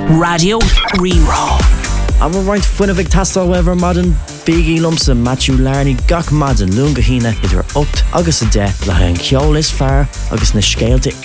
Radio Rerá. A bhar roiint fuinna bheith tastal wever madan Biggie Lumsa Matthew Larney gach madan lunga hína idir 8 agus a 10 le an ceol is fearr agus na scéalte